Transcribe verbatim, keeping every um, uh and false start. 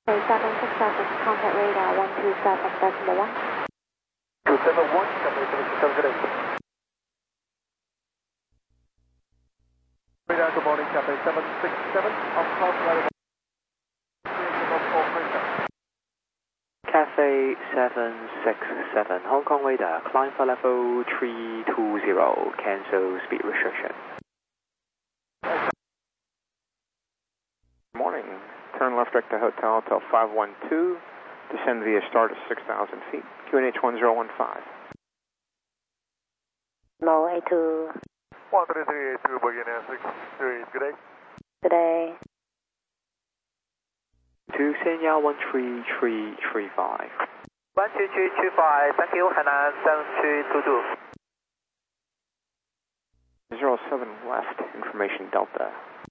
seven six seven, contact radar one two seven decimal one. two seven one, Cathay seven six seven, good day. Radar, good morning, Cathay seven six seven, on cloud radar. Cathay seven six seven, Hong Kong radar, climb for level three two zero, cancel speed restriction. Morning, turn left direct to Hotel Hotel five one two, descend via start at six thousand feet, Q N H one zero one five. No, A two. one three three eight two, begin at six three, good day. Good day. To Sanya one three three three five. one two three two five, thank you, Hainan seven three two two. zero seven left, information Delta.